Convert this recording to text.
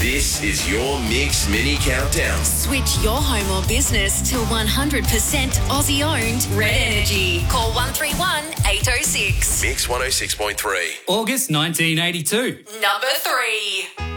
This is your Mix Mini Countdown. Switch your home or business to 100% Aussie owned Red Energy. Call 131 806. Mix 106.3. August 1982. Number 3.